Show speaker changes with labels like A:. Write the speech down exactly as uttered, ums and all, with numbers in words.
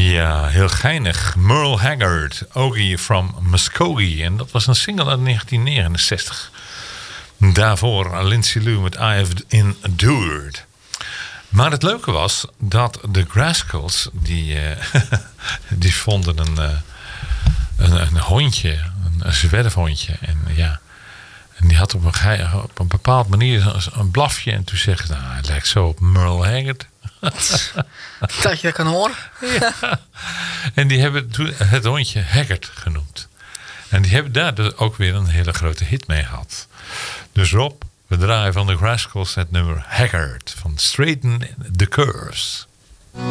A: Ja, heel geinig. Merle Haggard, Ogie from Muskogee. En dat was een single uit negentien negenenzestig. Daarvoor Lindsay Lou met I Have Endured. Maar het leuke was dat de Rascals, die, uh, die vonden een, uh, een, een hondje, een, een zwerfhondje. En ja, en die had op een, op een bepaald manier een, een blafje. En toen zeggen ze, nou, het lijkt zo op Merle Haggard.
B: Dat je dat kan horen.
A: Ja. En die hebben toen het hondje Haggard genoemd. En die hebben daar dus ook weer een hele grote hit mee gehad. Dus Rob, we draaien van de Rascals het nummer Haggard van Straighten the Curves.